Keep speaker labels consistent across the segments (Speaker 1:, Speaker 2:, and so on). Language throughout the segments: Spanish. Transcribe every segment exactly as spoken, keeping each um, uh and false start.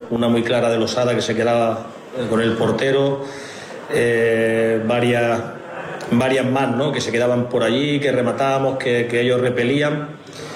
Speaker 1: una muy clara de Losada que se quedaba con el portero, eh, varias, varias más, ¿no?, que se quedaban por allí, que rematábamos, que, que ellos repelían.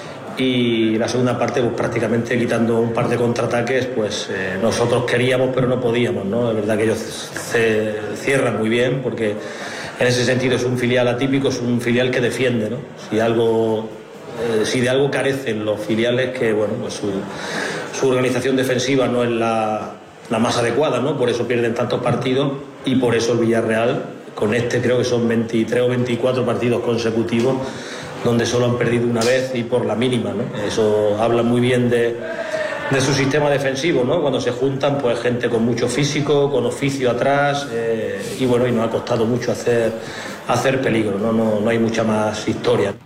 Speaker 1: Y la segunda parte, pues prácticamente quitando un par de contraataques, pues eh, nosotros queríamos pero no podíamos, ¿no? Es verdad que ellos se cierran muy bien, porque en ese sentido es un filial atípico, es un filial que defiende, ¿no? Si algo, eh, si de algo carecen los filiales, que bueno, pues su, su organización defensiva no es la, la más adecuada, ¿no? Por eso pierden tantos partidos, y por eso el Villarreal, con este creo que son veintitrés o veinticuatro partidos consecutivos donde solo han perdido una vez y por la mínima, ¿no? Eso habla muy bien de, de su sistema defensivo, ¿no? Cuando se juntan, pues gente con mucho físico, con oficio atrás, eh, y bueno, y nos ha costado mucho hacer, hacer peligro, ¿no? No, no hay mucha más historia.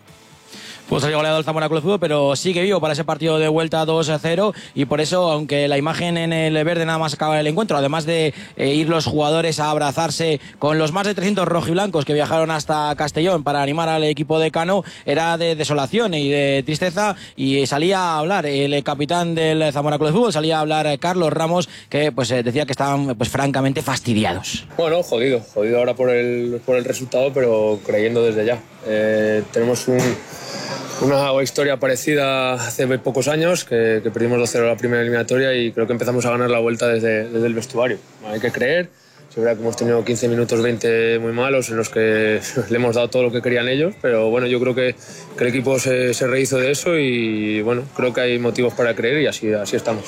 Speaker 2: Pues salió goleado el Zamora Club de Fútbol, pero sigue vivo para ese partido de vuelta dos a cero, y por eso, aunque la imagen en el verde nada más acaba el encuentro, además de eh, ir los jugadores a abrazarse con los más de trescientos rojiblancos que viajaron hasta Castellón para animar al equipo de Cano, era de desolación y de tristeza, y salía a hablar el capitán del Zamora Club de Fútbol, salía a hablar Carlos Ramos, que pues eh, decía que estaban pues francamente fastidiados.
Speaker 3: Bueno, jodido, jodido ahora por el, por el resultado, pero creyendo desde ya. Eh, tenemos un... Una historia parecida hace pocos años, que, que perdimos dos cero la primera eliminatoria y creo que empezamos a ganar la vuelta desde, desde el vestuario. Hay que creer, es verdad que hemos tenido quince minutos, veinte muy malos en los que le hemos dado todo lo que querían ellos, pero bueno, yo creo que, que el equipo se, se rehizo de eso y bueno, creo que hay motivos para creer y así, así estamos.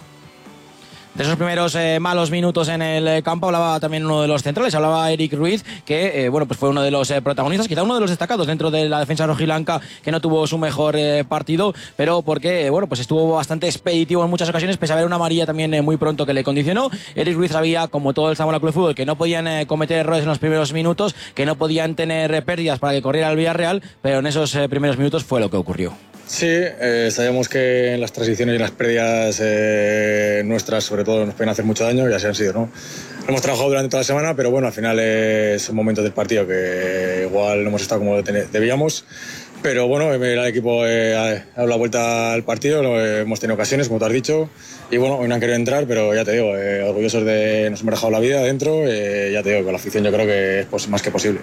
Speaker 2: De esos primeros eh, malos minutos en el campo hablaba también uno de los centrales, hablaba Eric Ruiz, que eh, bueno, pues fue uno de los eh, protagonistas, quizá uno de los destacados dentro de la defensa rojiblanca, que no tuvo su mejor eh, partido, pero porque eh, bueno, pues estuvo bastante expeditivo en muchas ocasiones, pese a haber una amarilla también eh, muy pronto que le condicionó. Eric Ruiz sabía, como todo el Zamora Club de Fútbol, que no podían eh, cometer errores en los primeros minutos, que no podían tener eh, pérdidas para que corriera el Villarreal, pero en esos eh, primeros minutos fue lo que ocurrió.
Speaker 4: Sí, eh, sabíamos que en las transiciones y las pérdidas eh, nuestras, sobre todo, nos pueden hacer mucho daño, y así han sido, ¿no? Hemos trabajado durante toda la semana, pero bueno, al final es un momento del partido que igual no hemos estado como debíamos. Pero bueno, el equipo eh, ha dado la vuelta al partido, eh, hemos tenido ocasiones, como te has dicho, y bueno, hoy no han querido entrar, pero ya te digo, eh, orgullosos de nos hemos dejado la vida adentro, eh, ya te digo, con la afición yo creo que es pues, más que posible.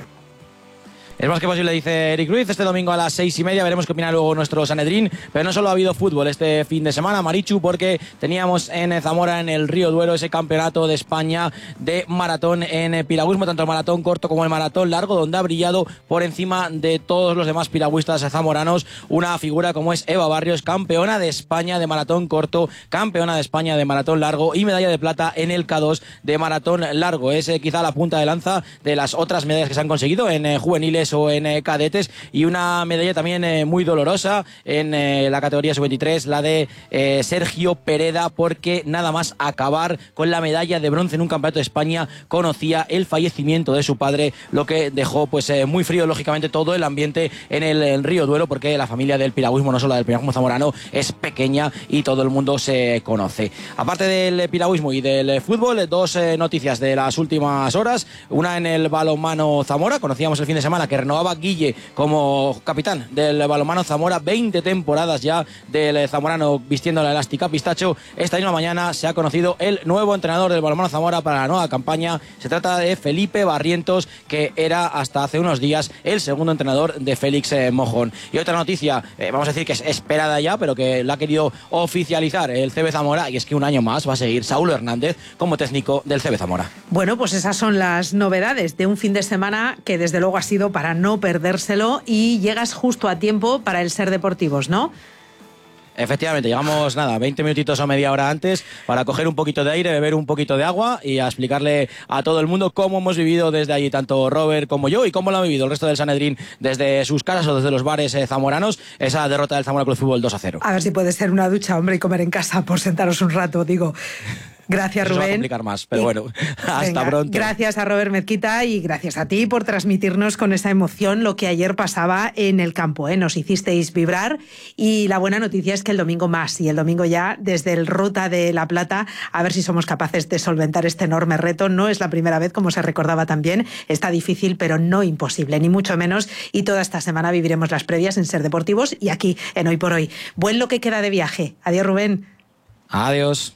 Speaker 2: Es más que posible, dice Eric Ruiz. Este domingo a las seis y media veremos qué opina luego nuestro Sanedrín. Pero no solo ha habido fútbol este fin de semana, Marichu, porque teníamos en Zamora, en el Río Duero, ese campeonato de España de maratón en piragüismo, tanto el maratón corto como el maratón largo, donde ha brillado por encima de todos los demás piragüistas zamoranos una figura como es Eva Barrios, campeona de España de maratón corto, campeona de España de maratón largo y medalla de plata en el K dos de maratón largo. Es eh, quizá la punta de lanza de las otras medallas que se han conseguido en eh, juveniles o en eh, cadetes, y una medalla también eh, muy dolorosa en eh, la categoría sub veintitrés, la de eh, Sergio Pereda, porque nada más acabar con la medalla de bronce en un campeonato de España conocía el fallecimiento de su padre, lo que dejó pues eh, muy frío lógicamente todo el ambiente en el, el Río Duero, porque la familia del piragüismo, no solo del piragüismo zamorano, es pequeña y todo el mundo se conoce. Aparte del piragüismo y del fútbol, dos eh, noticias de las últimas horas, una en el balonmano Zamora. Conocíamos el fin de semana que renovaba Guille como capitán del balonmano Zamora, veinte temporadas ya del zamorano vistiendo la elástica pistacho. Esta misma mañana se ha conocido el nuevo entrenador del balonmano Zamora para la nueva campaña. Se trata de Felipe Barrientos, que era hasta hace unos días el segundo entrenador de Félix eh, Mojón. Y otra noticia, eh, vamos a decir que es esperada ya, pero que la ha querido oficializar el C B Zamora, y es que un año más va a seguir Saulo Hernández como técnico del C B Zamora.
Speaker 5: Bueno, pues esas son las novedades de un fin de semana que desde luego ha sido para no perdérselo, y llegas justo a tiempo para el Ser Deportivos, ¿no?
Speaker 2: Efectivamente, llegamos nada, veinte minutitos o media hora antes para coger un poquito de aire, beber un poquito de agua y a explicarle a todo el mundo cómo hemos vivido desde allí, tanto Robert como yo, y cómo lo ha vivido el resto del Sanedrín desde sus casas o desde los bares eh, zamoranos, esa derrota del Zamora Club de Fútbol dos a cero.
Speaker 5: A ver si puede ser una ducha, hombre, y comer en casa por sentaros un rato, digo. Gracias, Rubén.
Speaker 2: Eso va a complicar más, pero y, bueno, hasta venga, pronto.
Speaker 5: Gracias a Robert Mezquita y gracias a ti por transmitirnos con esa emoción lo que ayer pasaba en el campo, ¿eh? Nos hicisteis vibrar, y la buena noticia es que el domingo más, y el domingo ya desde el Ruta de la Plata, a ver si somos capaces de solventar este enorme reto. No es la primera vez, como se recordaba también, está difícil, pero no imposible, ni mucho menos, y toda esta semana viviremos las previas en Ser Deportivos y aquí en Hoy por Hoy. Buen lo que queda de viaje. Adiós, Rubén.
Speaker 2: Adiós.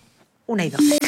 Speaker 5: una y doce.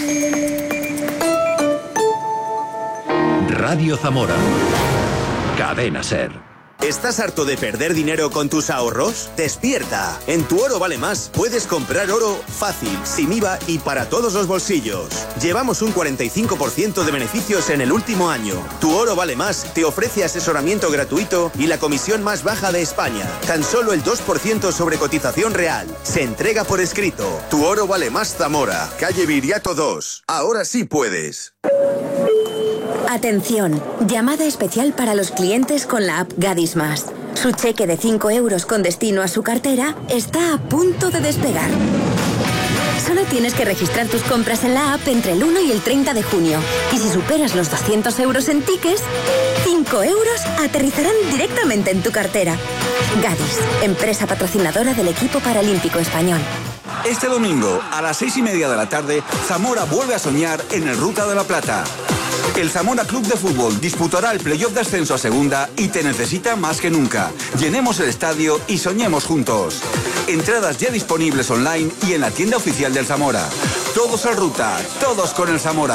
Speaker 6: Radio Zamora. Cadena Ser.
Speaker 7: ¿Estás harto de perder dinero con tus ahorros? ¡Despierta! En Tu Oro Vale Más puedes comprar oro fácil, sin I V A y para todos los bolsillos. Llevamos un cuarenta y cinco por ciento de beneficios en el último año. Tu Oro Vale Más te ofrece asesoramiento gratuito y la comisión más baja de España. Tan solo el dos por ciento sobre cotización real. Se entrega por escrito. Tu Oro Vale Más Zamora, calle Viriato dos. Ahora sí puedes.
Speaker 8: Atención, llamada especial para los clientes con la app Gadis Más. Su cheque de cinco euros con destino a su cartera está a punto de despegar. Solo tienes que registrar tus compras en la app entre el uno y el treinta de junio. Y si superas los doscientos euros en tickets, cinco euros aterrizarán directamente en tu cartera. Gadis, empresa patrocinadora del equipo paralímpico español.
Speaker 9: Este domingo, a las seis y media de la tarde, Zamora vuelve a soñar en el Ruta de la Plata. El Zamora Club de Fútbol disputará el playoff de ascenso a segunda y te necesita más que nunca. Llenemos el estadio y soñemos juntos. Entradas ya disponibles online y en la tienda oficial del Zamora. Todos al Ruta, todos con el Zamora.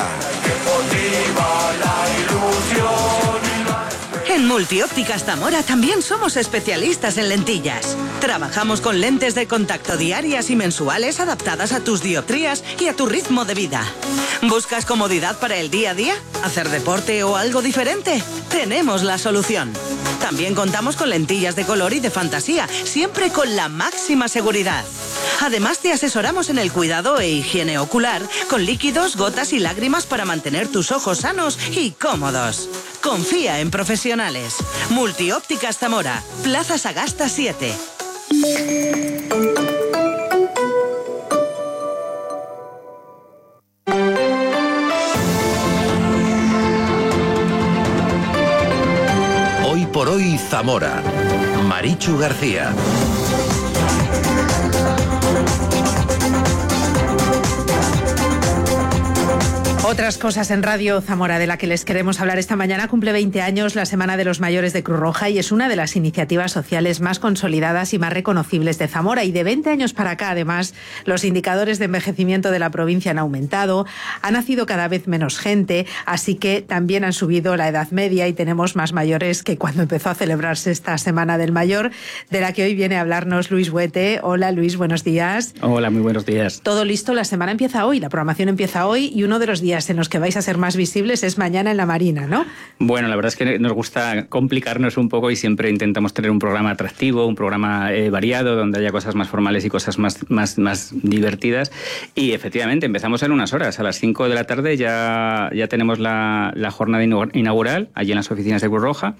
Speaker 10: En Multiópticas Zamora también somos especialistas en lentillas. Trabajamos con lentes de contacto diarias y mensuales adaptadas a tus dioptrías y a tu ritmo de vida. ¿Buscas comodidad para el día a día? ¿Hacer deporte o algo diferente? Tenemos la solución. También contamos con lentillas de color y de fantasía, siempre con la máxima seguridad. Además, te asesoramos en el cuidado e higiene ocular, con líquidos, gotas y lágrimas para mantener tus ojos sanos y cómodos. Confía en profesionales. Multiópticas Zamora, Plaza Sagasta siete.
Speaker 6: Hoy por hoy Zamora. Marichu García.
Speaker 5: Otras cosas en Radio Zamora de la que les queremos hablar esta mañana. Cumple veinte años la Semana de los Mayores de Cruz Roja y es una de las iniciativas sociales más consolidadas y más reconocibles de Zamora. Y de veinte años para acá, además, los indicadores de envejecimiento de la provincia han aumentado, ha nacido cada vez menos gente, así que también han subido la edad media y tenemos más mayores que cuando empezó a celebrarse esta Semana del Mayor, de la que hoy viene a hablarnos Luis Huete. Hola Luis, buenos días.
Speaker 11: Hola, muy buenos días.
Speaker 5: Todo listo, la semana empieza hoy, la programación empieza hoy y uno de los días en los que vais a ser más visibles es mañana en la Marina, ¿no?
Speaker 11: Bueno, la verdad es que nos gusta complicarnos un poco y siempre intentamos tener un programa atractivo, un programa eh, variado, donde haya cosas más formales y cosas más, más, más divertidas. Y efectivamente, empezamos en unas horas. A las cinco de la tarde ya, ya tenemos la, la jornada inaugural allí en las oficinas de Cruz Roja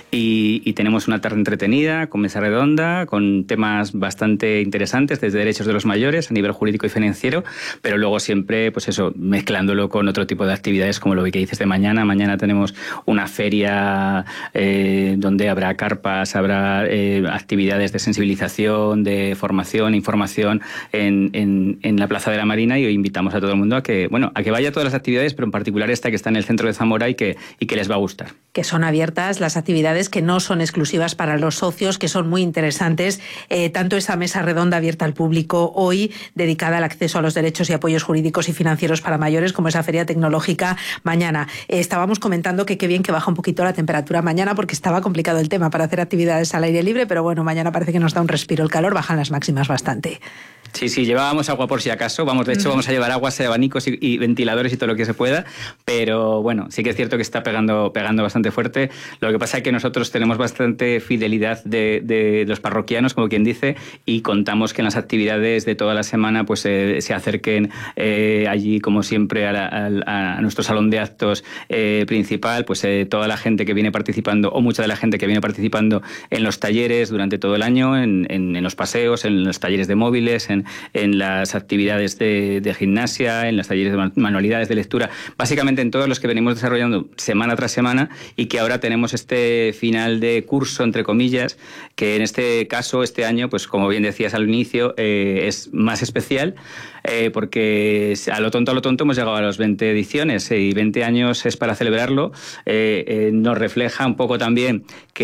Speaker 11: y, y tenemos una tarde entretenida, con mesa redonda, con temas bastante interesantes, desde derechos de los mayores a nivel jurídico y financiero, pero luego siempre, pues eso, mezclándolo con otro tipo de actividades como lo que dices de mañana. Mañana tenemos una feria eh, donde habrá carpas, habrá eh, actividades de sensibilización, de formación, información en, en, en la Plaza de la Marina, y hoy invitamos a todo el mundo a que, bueno, a que vaya a todas las actividades, pero en particular esta que está en el centro de Zamora y que, y que les va a gustar.
Speaker 5: Que son abiertas las actividades, que no son exclusivas para los socios, que son muy interesantes. Eh, tanto esa mesa redonda abierta al público hoy, dedicada al acceso a los derechos y apoyos jurídicos y financieros para mayores, como esa feria tecnológica mañana. Eh, estábamos comentando que qué bien que baja un poquito la temperatura mañana, porque estaba complicado el tema para hacer actividades al aire libre, pero bueno, mañana parece que nos da un respiro el calor, bajan las máximas bastante.
Speaker 11: Sí, sí, llevábamos agua por si acaso. Vamos, de hecho, vamos a llevar aguas, abanicos y, y ventiladores y todo lo que se pueda. Pero bueno, sí que es cierto que está pegando, pegando bastante fuerte. Lo que pasa es que nosotros tenemos bastante fidelidad de, de los parroquianos, como quien dice, y contamos que en las actividades de toda la semana pues eh, se acerquen eh, allí, como siempre, a, la, a, a nuestro salón de actos eh, principal, pues eh, toda la gente que viene participando, o mucha de la gente que viene participando en los talleres durante todo el año, en, en, en los paseos, en los talleres de móviles, en en las actividades de, de gimnasia, en los talleres de manualidades, de lectura, básicamente en todos los que venimos desarrollando semana tras semana, y que ahora tenemos este final de curso, entre comillas, que en este caso, este año, pues como bien decías al inicio, eh, es más especial. eh, porque a lo tonto a lo tonto hemos llegado a los veinte ediciones y veinte años es para celebrarlo. Eh, eh, nos refleja un poco también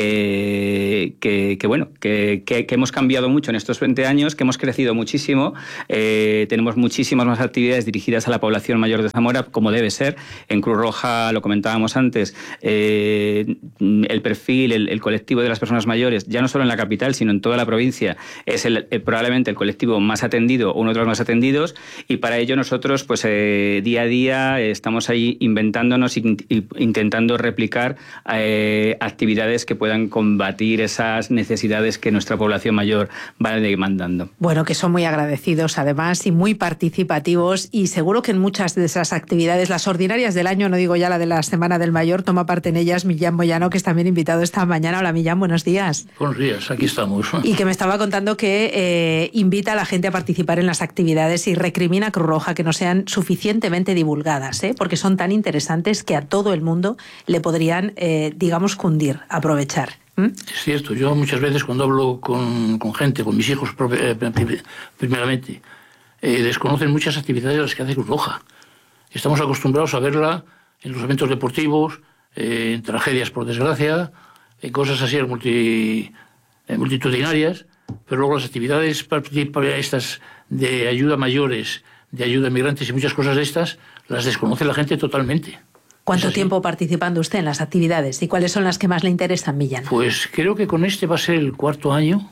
Speaker 11: que, que, que bueno, que, que, que hemos cambiado mucho en estos veinte años, que hemos crecido muchísimo, eh, tenemos muchísimas más actividades dirigidas a la población mayor de Zamora, como debe ser. En Cruz Roja, lo comentábamos antes, eh, el perfil, el, el colectivo de las personas mayores, ya no solo en la capital, sino en toda la provincia, es el, el, probablemente el colectivo más atendido, uno de los más atendidos, y para ello nosotros, pues eh, día a día, eh, estamos ahí inventándonos e intentando replicar eh, actividades que puedan combatir esas necesidades que nuestra población mayor va demandando.
Speaker 5: Bueno, que son muy agradecidos además y muy participativos, y seguro que en muchas de esas actividades, las ordinarias del año, no digo ya la de la Semana del Mayor, toma parte en ellas Millán Moyano, que es también invitado esta mañana. Hola Millán, buenos días.
Speaker 12: Buenos días, aquí estamos.
Speaker 5: Y que me estaba contando que eh, invita a la gente a participar en las actividades y recrimina a Cruz Roja que no sean suficientemente divulgadas, ¿eh? porque son tan interesantes que a todo el mundo le podrían, eh, digamos, cundir, aprovechar. ¿Mm?
Speaker 12: Es cierto, yo muchas veces cuando hablo con, con gente, con mis hijos eh, primeramente, eh, desconocen muchas actividades de las que hace Cruz Roja. Estamos acostumbrados a verla en los eventos deportivos, eh, en tragedias por desgracia, en cosas así multi, eh, multitudinarias, pero luego las actividades estas de ayuda a mayores, de ayuda a migrantes y muchas cosas de estas, las desconoce la gente totalmente.
Speaker 5: ¿Cuánto tiempo participando usted en las actividades y cuáles son las que más le interesan, Millán?
Speaker 12: Pues creo que con este va a ser el cuarto año.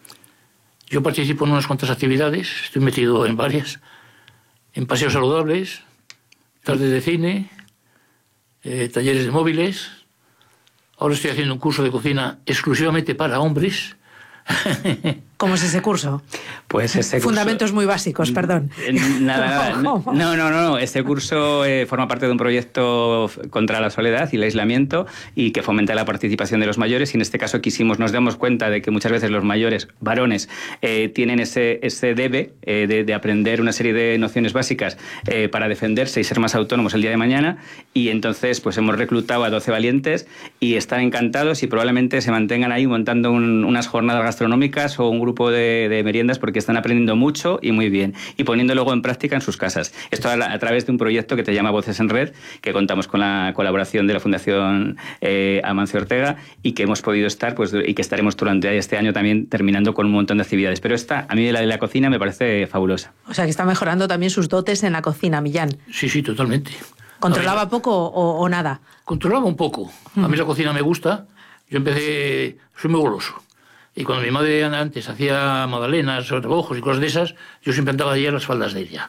Speaker 12: Yo participo en unas cuantas actividades, estoy metido en varias, en paseos saludables, tardes de cine, eh, talleres de móviles. Ahora estoy haciendo un curso de cocina exclusivamente para hombres.
Speaker 5: ¿Cómo es ese curso?
Speaker 11: Pues ese curso...
Speaker 5: Fundamentos muy básicos, perdón.
Speaker 11: Nada, nada. No, no, no, no. Este curso eh, forma parte de un proyecto contra la soledad y el aislamiento y que fomenta la participación de los mayores. Y en este caso quisimos, nos damos cuenta de que muchas veces los mayores, varones, eh, tienen ese, ese debe eh, de, de aprender una serie de nociones básicas eh, para defenderse y ser más autónomos el día de mañana. Y entonces pues hemos reclutado a doce valientes y están encantados y probablemente se mantengan ahí montando un, unas jornadas gastronómicas o un grupo de, de meriendas porque están aprendiendo mucho y muy bien y poniendo luego en práctica en sus casas. Esto a, a través de un proyecto que te llama Voces en Red, que contamos con la colaboración de la Fundación eh, Amancio Ortega y que hemos podido estar pues, y que estaremos durante este año también terminando con un montón de actividades. Pero esta, a mí la de la cocina me parece fabulosa.
Speaker 5: O sea que está mejorando también sus dotes en la cocina, Millán.
Speaker 12: Sí, sí, totalmente.
Speaker 5: ¿Controlaba a ver, poco o, o nada?
Speaker 12: Controlaba un poco. A mí la cocina me gusta. Yo empecé, soy muy goloso. Y cuando mi madre antes hacía magdalenas, rebojos y cosas de esas, yo siempre andaba allí a las faldas de ella.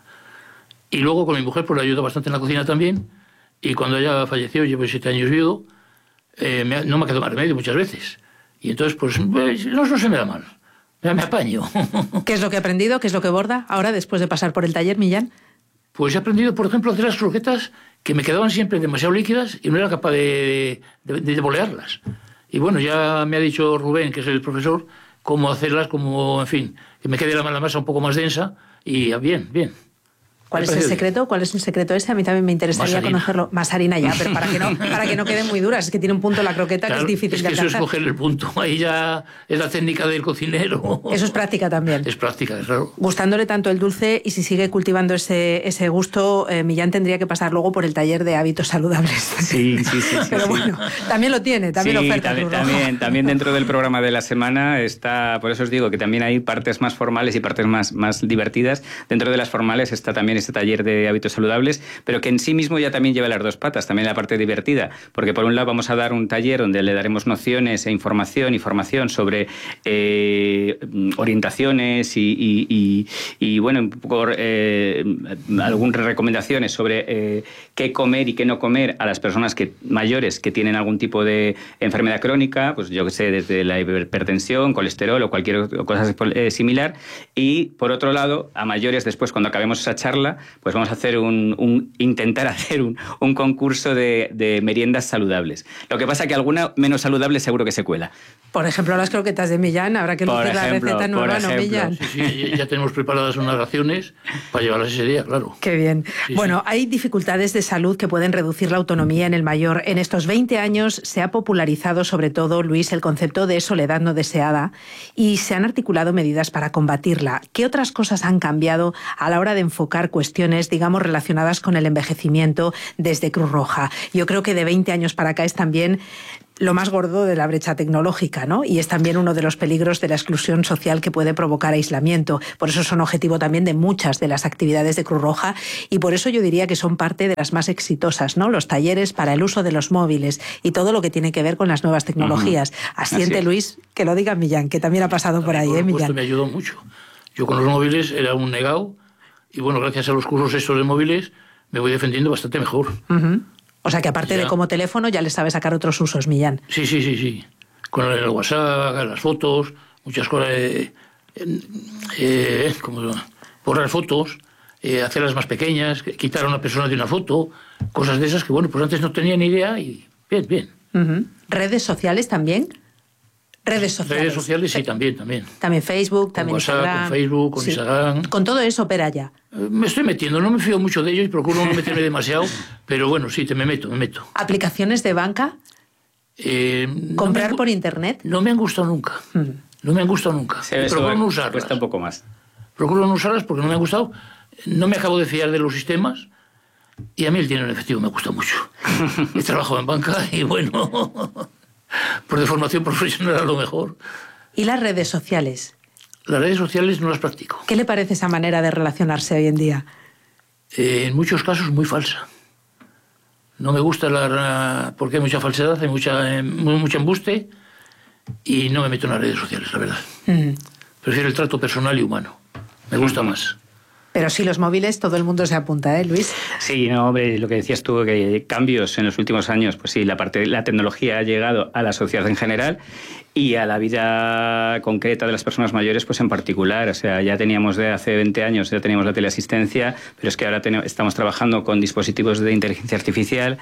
Speaker 12: Y luego con mi mujer pues le ayudó bastante en la cocina también. Y cuando ella falleció, llevo siete años viudo, eh, me, no me ha quedado más remedio muchas veces. Y entonces pues, pues no, no se me da mal. Me, me apaño.
Speaker 5: ¿Qué es lo que he aprendido? ¿Qué es lo que borda ahora después de pasar por el taller, Millán?
Speaker 12: Pues he aprendido, por ejemplo, a hacer las croquetas que me quedaban siempre demasiado líquidas y no era capaz de, de, de, de bolearlas. Y bueno, ya me ha dicho Rubén, que es el profesor, cómo hacerlas, como, en fin, que me quede la masa un poco más densa y bien, bien.
Speaker 5: ¿Cuál es el secreto? ¿Cuál es el secreto ese? A mí también me interesaría
Speaker 12: más
Speaker 5: conocerlo. Más harina ya, pero para que no, para que no queden muy duras. Es que tiene un punto la croqueta
Speaker 12: claro,
Speaker 5: que es difícil
Speaker 12: es que
Speaker 5: de alcanzar.
Speaker 12: Eso es coger el punto. Ahí ya es la técnica del cocinero.
Speaker 5: Eso es práctica también.
Speaker 12: Es práctica, claro.
Speaker 5: Gustándole tanto el dulce y si sigue cultivando ese, ese gusto, eh, Millán tendría que pasar luego por el taller de hábitos saludables.
Speaker 11: Sí, sí, sí. sí
Speaker 5: pero
Speaker 11: sí.
Speaker 5: bueno, también lo tiene, también
Speaker 11: sí,
Speaker 5: lo oferta.
Speaker 11: También, también, también dentro del programa de la semana está, por eso os digo que también hay partes más formales y partes más, más divertidas. Dentro de las formales está también este taller de hábitos saludables, pero que en sí mismo ya también lleva las dos patas, también la parte divertida, porque por un lado vamos a dar un taller donde le daremos nociones e información y formación sobre eh, orientaciones y, y, y, y bueno, un poco eh, algunas recomendaciones sobre eh, qué comer y qué no comer a las personas que, mayores que tienen algún tipo de enfermedad crónica, pues yo que sé, desde la hipertensión, colesterol o cualquier cosa eh, similar, y por otro lado, a mayores después, cuando acabemos esa charla, charla, pues vamos a hacer un, un intentar hacer un, un concurso de, de meriendas saludables. Lo que pasa que alguna menos saludable seguro que se cuela.
Speaker 5: Por ejemplo, las croquetas de Millán, habrá que lucir la receta nueva, ¿no, Millán?
Speaker 12: Sí, sí, ya tenemos preparadas unas raciones para llevarlas ese día, claro.
Speaker 5: Qué bien.
Speaker 12: Sí,
Speaker 5: bueno,
Speaker 12: sí.
Speaker 5: hay dificultades de salud que pueden reducir la autonomía en el mayor. En estos veinte años se ha popularizado, sobre todo, Luis, el concepto de soledad no deseada y se han articulado medidas para combatirla. ¿Qué otras cosas han cambiado a la hora de enfocar cuestiones, digamos, relacionadas con el envejecimiento desde Cruz Roja? Yo creo que de veinte años para acá es también lo más gordo de la brecha tecnológica, ¿no? Y es también uno de los peligros de la exclusión social que puede provocar aislamiento. Por eso son objetivo también de muchas de las actividades de Cruz Roja y por eso yo diría que son parte de las más exitosas, ¿no? Los talleres para el uso de los móviles y todo lo que tiene que ver con las nuevas tecnologías. Uh-huh. Asiente, Así Luis, que lo diga Millán, que también ha pasado por ahí,
Speaker 12: por
Speaker 5: ¿eh, Millán?
Speaker 12: Me ayudó mucho. Yo con los móviles era un negado y bueno, gracias a los cursos estos de móviles me voy defendiendo bastante mejor.
Speaker 5: Uh-huh. O sea que aparte
Speaker 12: ya.
Speaker 5: de como teléfono ya le sabe sacar otros usos, Millán.
Speaker 12: Sí, sí, sí, sí. Con el WhatsApp, las fotos, muchas cosas. Eh, eh, como borrar fotos, eh, hacerlas más pequeñas, quitar a una persona de una foto, cosas de esas que, bueno, pues antes no tenía ni idea y bien, bien.
Speaker 5: Uh-huh. ¿Redes sociales también? Redes sociales.
Speaker 12: Redes sociales, sí, también, también.
Speaker 5: También Facebook,
Speaker 12: con
Speaker 5: también
Speaker 12: WhatsApp,
Speaker 5: Instagram.
Speaker 12: con Facebook, con
Speaker 5: sí.
Speaker 12: Instagram.
Speaker 5: Con todo eso opera ya.
Speaker 12: Me estoy metiendo, no me fío mucho de ello y procuro no meterme demasiado, pero bueno, sí, te me meto, me meto.
Speaker 5: ¿Aplicaciones de banca?
Speaker 12: Eh,
Speaker 5: ¿Comprar
Speaker 12: no me,
Speaker 5: por internet?
Speaker 12: No me han gustado nunca. Hmm. No me han gustado nunca.
Speaker 11: Sí,
Speaker 12: procuro no usarlas.
Speaker 11: Cuesta un poco más.
Speaker 12: Procuro no usarlas porque no me han gustado. No me acabo de fiar de los sistemas y a mí el dinero en efectivo me gusta mucho. He trabajado en banca y bueno, por de formación profesional a lo mejor.
Speaker 5: ¿Y las redes sociales?
Speaker 12: Las redes sociales no las practico.
Speaker 5: ¿Qué le parece esa manera de relacionarse hoy en día?
Speaker 12: Eh, en muchos casos muy falsa. No me gusta la... porque hay mucha falsedad, hay mucha, eh, mucho embuste y no me meto en las redes sociales, la verdad. Mm. Prefiero el trato personal y humano. Me gusta más.
Speaker 5: Pero sí, los móviles, todo el mundo se apunta, ¿eh, Luis?
Speaker 11: Sí, no, hombre, lo que decías tú, que cambios en los últimos años, pues sí, la parte, la tecnología ha llegado a la sociedad en general y a la vida concreta de las personas mayores, pues en particular. O sea, ya teníamos de hace veinte años, ya teníamos la teleasistencia, pero es que ahora tenemos, estamos trabajando con dispositivos de inteligencia artificial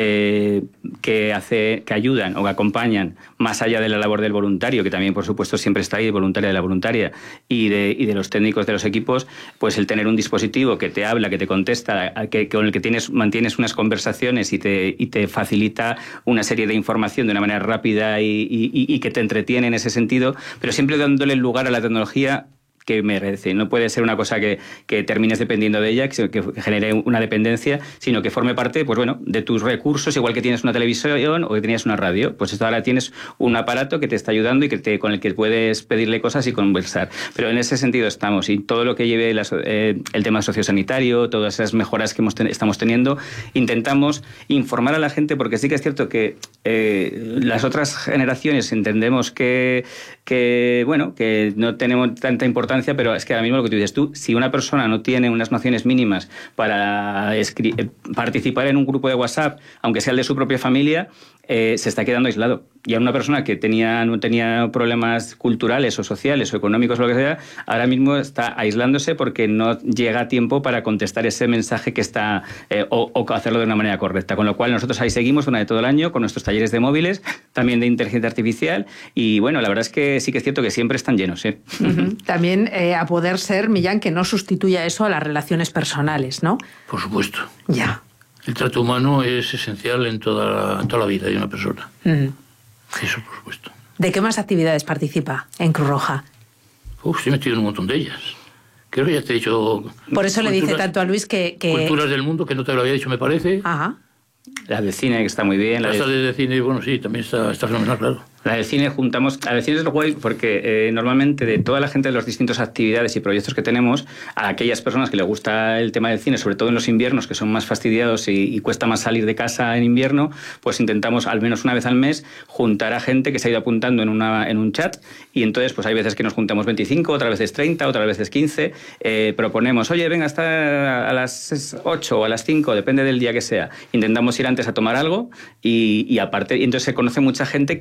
Speaker 11: eh, que, hace, que ayudan o que acompañan, más allá de la labor del voluntario, que también, por supuesto, siempre está ahí, voluntaria de la voluntaria, y de, y de los técnicos de los equipos, pues el tener un dispositivo que te habla, que te contesta, que, con el que tienes, mantienes unas conversaciones y te, y te facilita una serie de información de una manera rápida y, y, y que te entretiene en ese sentido, pero siempre dándole lugar a la tecnología que merece. No puede ser una cosa que, que termines dependiendo de ella, que, que genere una dependencia, sino que forme parte, pues bueno, de tus recursos, igual que tienes una televisión o que tenías una radio. Pues esto ahora tienes un aparato que te está ayudando y que te, con el que puedes pedirle cosas y conversar. Pero en ese sentido estamos. Y todo lo que lleve la, eh, el tema sociosanitario, todas esas mejoras que hemos ten, estamos teniendo, intentamos informar a la gente, porque sí que es cierto que eh, las otras generaciones entendemos que, que, bueno, que no tenemos tanta importancia, pero es que ahora mismo lo que tú dices tú, si una persona no tiene unas nociones mínimas para participar en un grupo de WhatsApp, aunque sea el de su propia familia, eh, se está quedando aislado. Y a una persona que tenía, no tenía problemas culturales o sociales o económicos o lo que sea, ahora mismo está aislándose porque no llega a tiempo para contestar ese mensaje que está eh, o, o hacerlo de una manera correcta. Con lo cual nosotros ahí seguimos durante todo el año con nuestros talleres de móviles, también de inteligencia artificial y bueno, la verdad es que sí que es cierto que siempre están llenos. ¿eh?
Speaker 5: Uh-huh. También eh, a poder ser, Millán, que no sustituya eso a las relaciones personales, ¿no?
Speaker 12: Por supuesto.
Speaker 5: Ya.
Speaker 12: El trato humano es esencial en toda la, toda la vida de una persona. Uh-huh. Eso, por supuesto.
Speaker 5: ¿De qué más actividades participa en Cruz Roja?
Speaker 12: Uf, estoy metido en un montón de ellas. Creo que ya te he dicho...
Speaker 5: Por eso le dice tanto a Luis que, que...
Speaker 12: Culturas del mundo, que no te lo había dicho, me parece.
Speaker 5: Ajá.
Speaker 11: La del cine, que está muy bien.
Speaker 12: La
Speaker 11: de...
Speaker 12: de cine, bueno, sí, también está, está fenomenal, claro.
Speaker 11: La del cine juntamos... La del cine es guay porque eh, normalmente de toda la gente de las distintas actividades y proyectos que tenemos, a aquellas personas que les gusta el tema del cine, sobre todo en los inviernos, que son más fastidiados y, y cuesta más salir de casa en invierno, pues intentamos al menos una vez al mes juntar a gente que se ha ido apuntando en, una, en un chat y entonces pues hay veces que nos juntamos veinticinco, otras veces treinta, otras veces quince, eh, proponemos, oye, venga, hasta a las ocho o a las cinco, depende del día que sea. Intentamos ir antes a tomar algo y, y aparte, y entonces se conoce mucha gente que no se conoce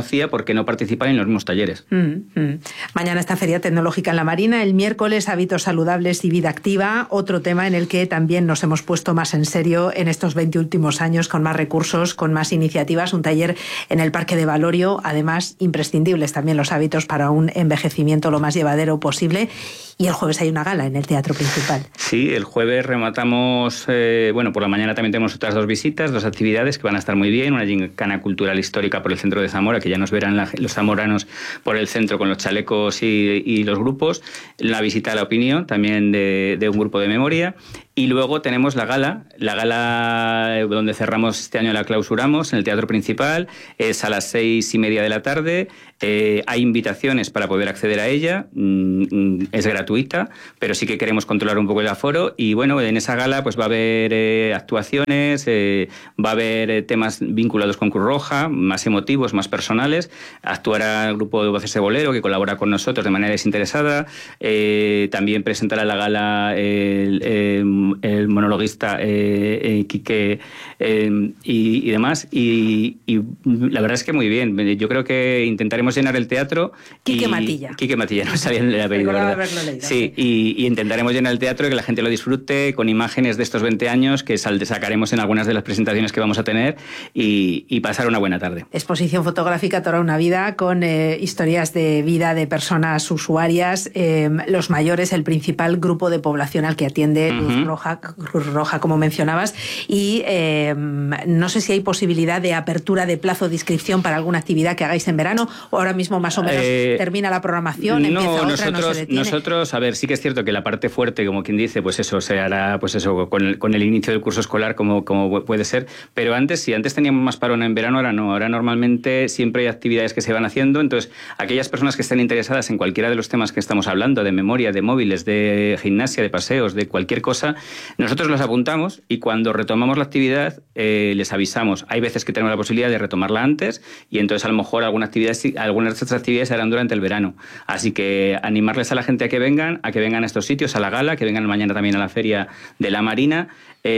Speaker 11: conocía porque no participan en los mismos talleres.
Speaker 5: Mm, mm. Mañana está Feria Tecnológica en la Marina, el miércoles hábitos saludables y vida activa, otro tema en el que también nos hemos puesto más en serio en estos veinte últimos años, con más recursos, con más iniciativas, un taller en el Parque de Valorio, además imprescindibles también los hábitos para un envejecimiento lo más llevadero posible. Y el jueves hay una gala en el Teatro Principal.
Speaker 11: Sí, el jueves rematamos, eh, bueno, por la mañana también tenemos otras dos visitas, dos actividades que van a estar muy bien, una gincana cultural histórica por el centro de Zamora, que ya nos verán la, los zamoranos por el centro con los chalecos y, y los grupos, la visita a la opinión también de, de un grupo de memoria. Y luego tenemos la gala, la gala donde cerramos este año, la clausuramos en el Teatro Principal, es a las seis y media de la tarde, eh, hay invitaciones para poder acceder a ella, mm, es gratuita, pero sí que queremos controlar un poco el aforo y bueno, en esa gala pues va a haber eh, actuaciones, eh, va a haber eh, temas vinculados con Cruz Roja, más emotivos, más personales, actuará el grupo de Voces de Bolero que colabora con nosotros de manera desinteresada, eh, también presentará la gala el, el el monologuista eh, eh, Quique eh, y, y demás y, y la verdad es que muy bien, yo creo que intentaremos llenar el teatro.
Speaker 5: Quique
Speaker 11: y,
Speaker 5: Matilla
Speaker 11: Quique Matilla, no sabía el apellido, ¿verdad? Sí, y, y intentaremos llenar el teatro y que la gente lo disfrute con imágenes de estos veinte años que sal, sacaremos en algunas de las presentaciones que vamos a tener y, y pasar una buena tarde.
Speaker 5: Exposición fotográfica Toda una vida con eh, historias de vida de personas usuarias, eh, los mayores, el principal grupo de población al que atiende uh-huh. Luz Roja, Cruz Roja, como mencionabas, y eh, no sé si hay posibilidad de apertura de plazo de inscripción para alguna actividad que hagáis en verano, o ahora mismo más o menos eh, termina la programación,
Speaker 11: no,
Speaker 5: empieza otra,
Speaker 11: nosotros,
Speaker 5: no se detiene.
Speaker 11: Nosotros, a ver, sí que es cierto que la parte fuerte, como quien dice, pues eso se hará, pues eso, con el, con el inicio del curso escolar, como, como puede ser, pero antes, sí, antes teníamos más parón en verano, ahora no, ahora normalmente siempre hay actividades que se van haciendo, entonces aquellas personas que estén interesadas en cualquiera de los temas que estamos hablando, de memoria, de móviles, de gimnasia, de paseos, de cualquier cosa, nosotros los apuntamos y cuando retomamos la actividad eh, les avisamos. Hay veces que tenemos la posibilidad de retomarla antes y entonces a lo mejor alguna actividad, algunas de estas actividades se harán durante el verano. Así que animarles a la gente a que vengan, a que vengan a estos sitios, a la gala, que vengan mañana también a la Feria de la Marina.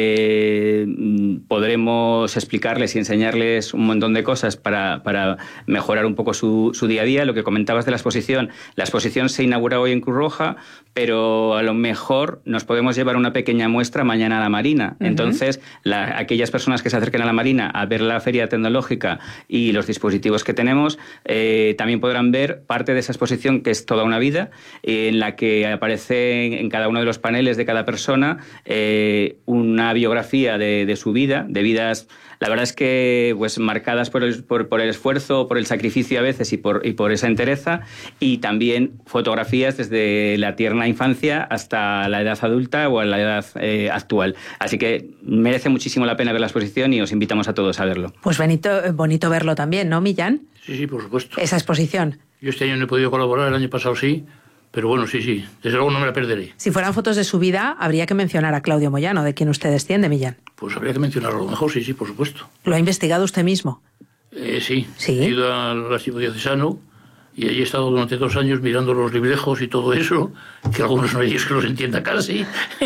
Speaker 11: Eh, podremos explicarles y enseñarles un montón de cosas para, para mejorar un poco su, su día a día. Lo que comentabas de la exposición, la exposición se inaugura hoy en Cruz Roja, pero a lo mejor nos podemos llevar una pequeña muestra mañana a la Marina. Uh-huh. Entonces, la, aquellas personas que se acerquen a la Marina a ver la feria tecnológica y los dispositivos que tenemos, eh, también podrán ver parte de esa exposición que es toda una vida, eh, en la que aparece en, en cada uno de los paneles de cada persona eh, un una biografía de, de su vida, de vidas, la verdad es que pues marcadas por el, por, por el esfuerzo, por el sacrificio a veces y por, y por esa entereza, y también fotografías desde la tierna infancia hasta la edad adulta o a la edad eh, actual. Así que merece muchísimo la pena ver la exposición y os invitamos a todos a verlo.
Speaker 5: Pues bonito, bonito verlo también, ¿no, Millán?
Speaker 12: Sí, sí, por supuesto.
Speaker 5: Esa exposición.
Speaker 12: Yo este año no he podido colaborar, el año pasado sí. Pero bueno, sí, sí, desde luego no me la perderé.
Speaker 5: Si fueran fotos de su vida, habría que mencionar a Claudio Moyano, de quien usted desciende, Millán.
Speaker 12: Pues habría que mencionarlo a lo mejor, sí, sí, por supuesto.
Speaker 5: ¿Lo ha investigado usted mismo?
Speaker 12: Eh, sí.
Speaker 5: sí,
Speaker 12: he ido al archivo diocesano y allí he estado durante dos años mirando los librejos y todo eso, que algunos no hay que los entienda casi.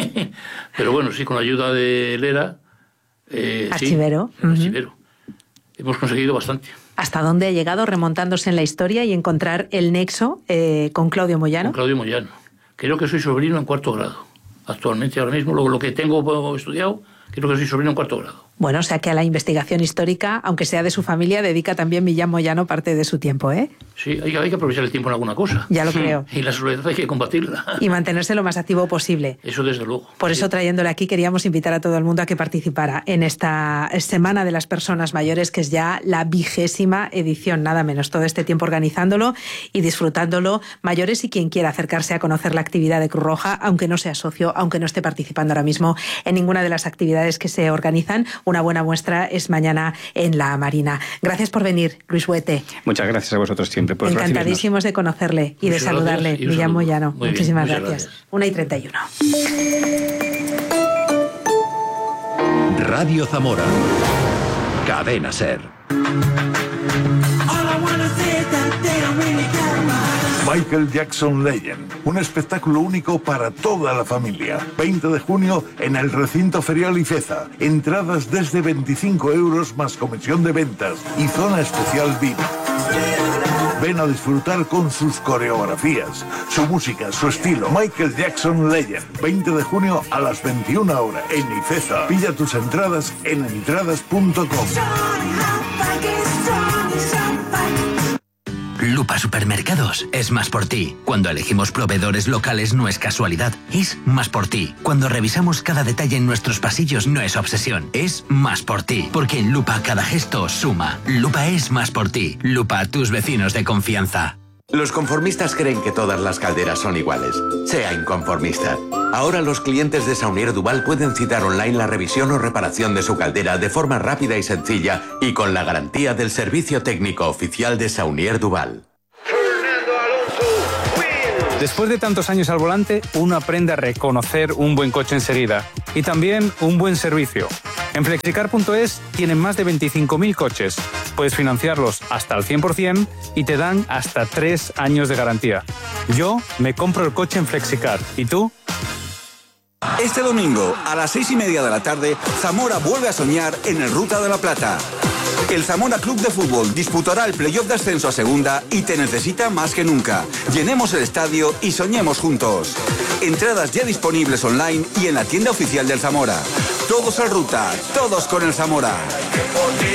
Speaker 12: Pero bueno, sí, con la ayuda de Lera. Eh,
Speaker 5: archivero.
Speaker 12: Sí, uh-huh. Archivero. Hemos conseguido bastante.
Speaker 5: ¿Hasta dónde ha llegado remontándose en la historia y encontrar el nexo eh, con Claudio Moyano?
Speaker 12: Con Claudio Moyano. Creo que soy sobrino en cuarto grado. Actualmente, ahora mismo, lo, lo que tengo estudiado, creo que soy sobrino en cuarto grado.
Speaker 5: Bueno, o sea que a la investigación histórica, aunque sea de su familia, dedica también Millán Moyano parte de su tiempo, ¿eh?
Speaker 12: Sí, hay, hay que aprovechar el tiempo en alguna cosa.
Speaker 5: Ya lo creo.
Speaker 12: Y la soledad hay que combatirla.
Speaker 5: Y mantenerse lo más activo posible.
Speaker 12: Eso desde luego.
Speaker 5: Por
Speaker 12: sí.
Speaker 5: eso, trayéndole aquí, queríamos invitar a todo el mundo a que participara en esta Semana de las Personas Mayores, que es ya la vigésima edición, nada menos. Todo este tiempo organizándolo y disfrutándolo. Mayores y quien quiera acercarse a conocer la actividad de Cruz Roja, aunque no sea socio, aunque no esté participando ahora mismo en ninguna de las actividades que se organizan. Una buena muestra es mañana en la Marina. Gracias por venir, Luis Huete.
Speaker 11: Muchas gracias a vosotros siempre por
Speaker 5: encantadísimos de conocerle y muchas de saludarle, Millán Moyano. Muy Muchísimas bien, gracias. gracias. Una y treinta y uno.
Speaker 6: Radio Zamora. Cadena Ser.
Speaker 13: Michael Jackson Legend, un espectáculo único para toda la familia. veinte de junio en el recinto ferial Ifeza. Entradas desde veinticinco euros más comisión de ventas y zona especial V I P. Ven a disfrutar con sus coreografías, su música, su estilo. Michael Jackson Legend, veinte de junio a las veintiuna horas en Ifeza. Pilla tus entradas en entradas punto com.
Speaker 14: Lupa Supermercados es más por ti. Cuando elegimos proveedores locales no es casualidad, es más por ti. Cuando revisamos cada detalle en nuestros pasillos no es obsesión, es más por ti. Porque en Lupa cada gesto suma. Lupa es más por ti. Lupa, tus vecinos de confianza.
Speaker 6: Los conformistas creen que todas las calderas son iguales. Sea inconformista. Ahora los clientes de Saunier Duval pueden citar online la revisión o reparación de su caldera de forma rápida y sencilla y con la garantía del servicio técnico oficial de Saunier Duval.
Speaker 15: Después de tantos años al volante, uno aprende a reconocer un buen coche enseguida y también un buen servicio. En flexicar punto es tienen más de veinticinco mil coches. Puedes financiarlos hasta al cien por cien y te dan hasta tres años de garantía. Yo me compro el coche en Flexicar. ¿Y tú?
Speaker 9: Este domingo, a las seis y media de la tarde, Zamora vuelve a soñar en el Ruta de la Plata. El Zamora Club de Fútbol disputará el playoff de ascenso a segunda y te necesita más que nunca. Llenemos el estadio y soñemos juntos. Entradas ya disponibles online y en la tienda oficial del Zamora. Todos al Ruta, todos con el Zamora.